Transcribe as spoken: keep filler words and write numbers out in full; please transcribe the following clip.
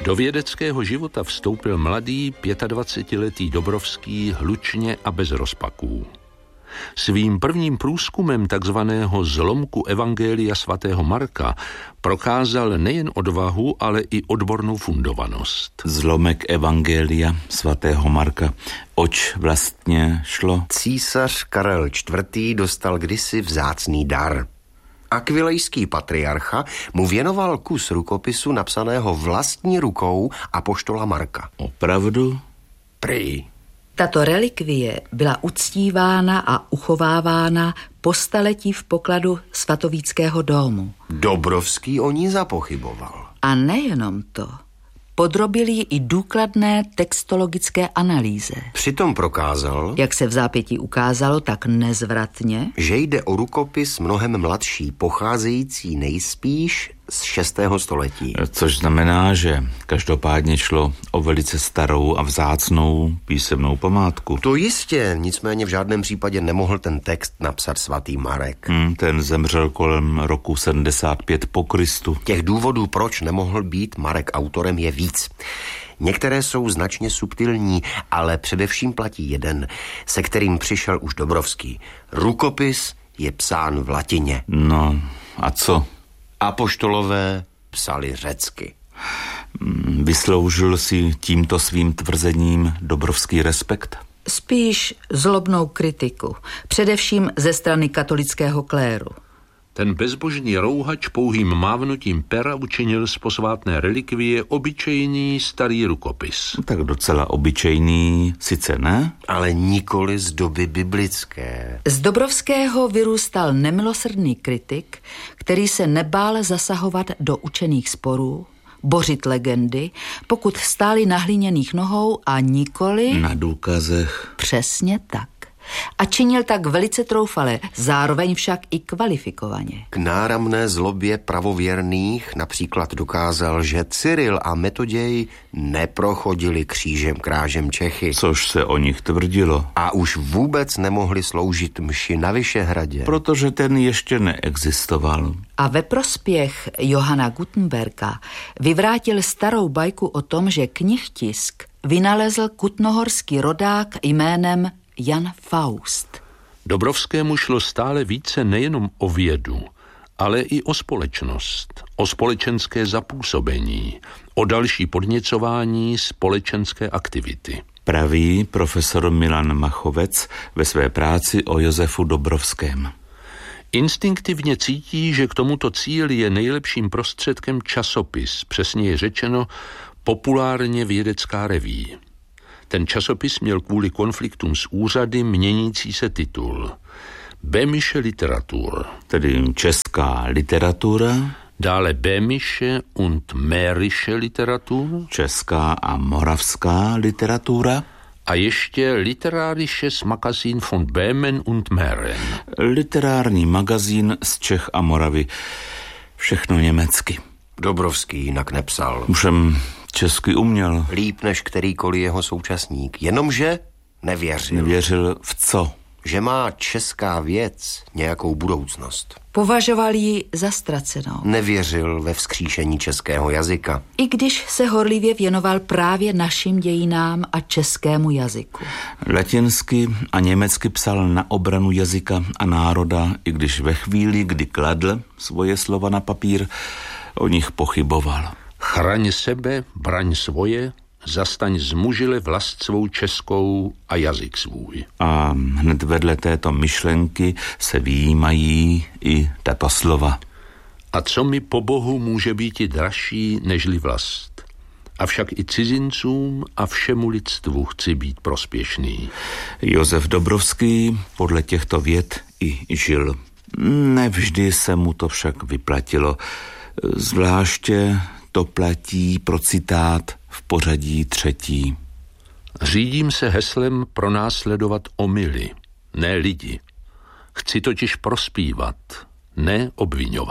Do vědeckého života vstoupil mladý dvacetiletý Dobrovský hlučně a bez rozpaků. Svým prvním průzkumem takzvaného zlomku Evangelia svatého Marka prokázal nejen odvahu, ale i odbornou fundovanost. Zlomek Evangelia svatého Marka. Oč vlastně šlo? Císař Karel čtvrtý dostal kdysi vzácný dar. Akvilejský patriarcha mu věnoval kus rukopisu napsaného vlastní rukou apoštola Marka. Opravdu? Prý. Tato relikvie byla uctívána a uchovávána po staletí v pokladu svatovíckého domu. Dobrovský o ní zapochyboval. A nejenom to. Podrobil ji i důkladné textologické analýze. Přitom prokázal, jak se v zápětí ukázalo tak nezvratně, že jde o rukopis mnohem mladší, pocházející nejspíš z šestého století. Což znamená, že každopádně šlo o velice starou a vzácnou písemnou památku. To jistě, nicméně v žádném případě nemohl ten text napsat svatý Marek. Hmm, ten zemřel kolem roku sedmdesát pět po Kristu. Těch důvodů, proč nemohl být Marek autorem, je víc. Některé jsou značně subtilní, ale především platí jeden, se kterým přišel už Dobrovský. Rukopis je psán v latině. No, a co? Apoštolové psali řecky. Vysloužil si tímto svým tvrzením Dobrovský respekt? Spíš zlobnou kritiku, především ze strany katolického kléru. Ten bezbožný rouhač pouhým mávnutím pera učinil z posvátné relikvie obyčejný starý rukopis. Tak docela obyčejný, sice ne? Ale nikoli z doby biblické. Z Dobrovského vyrůstal nemilosrdný kritik, který se nebál zasahovat do učených sporů, bořit legendy, pokud stály na hliněných nohou a nikoli... Na důkazech. Přesně tak. A činil tak velice troufale, zároveň však i kvalifikovaně. K náramné zlobě pravověrných například dokázal, že Cyril a Metoděj neprochodili křížem krážem Čechy. Což se o nich tvrdilo. A už vůbec nemohli sloužit mši na Vyšehradě. Protože ten ještě neexistoval. A ve prospěch Johana Gutenberga vyvrátil starou bajku o tom, že knihtisk vynalezl kutnohorský rodák jménem Jan Faust. Dobrovskému šlo stále více nejenom o vědu, ale i o společnost, o společenské zapůsobení, o další podněcování společenské aktivity. Praví profesor Milan Machovec ve své práci o Josefu Dobrovském. Instinktivně cítí, že k tomuto cíli je nejlepším prostředkem časopis, přesněji řečeno populárně vědecká reví. Ten časopis měl kvůli konfliktům s úřady měnící se titul Böhmische Literatur, tedy česká literatura, dále Böhmische und Mährische Literatur, česká a moravská literatura, a ještě Literarisches Magazin von Böhmen und Mähren, literární magazín z Čech a Moravy, všechno německy. Dobrovský jinak nepsal. Všem česky uměl. Líp než kterýkoliv jeho současník, jenomže nevěřil. Nevěřil v co? Že má česká věc nějakou budoucnost. Považoval ji za ztracenou. Nevěřil ve vzkříšení českého jazyka. I když se horlivě věnoval právě našim dějinám a českému jazyku. Latinsky a německy psal na obranu jazyka a národa, i když ve chvíli, kdy kladl svoje slova na papír, o nich pochyboval. Chraň sebe, braň svoje, zastaň zmužile vlast svou českou a jazyk svůj. A hned vedle této myšlenky se vyjímají i tato slova. A co mi po Bohu může být i dražší nežli vlast? Avšak i cizincům a všemu lidstvu chci být prospěšný. Josef Dobrovský podle těchto vět i žil. Nevždy se mu to však vyplatilo. Zvláště to platí pro citát v pořadí třetí. Řídím se heslem pronásledovat omyly, ne lidi. Chci totiž prospívat, ne obviňovat.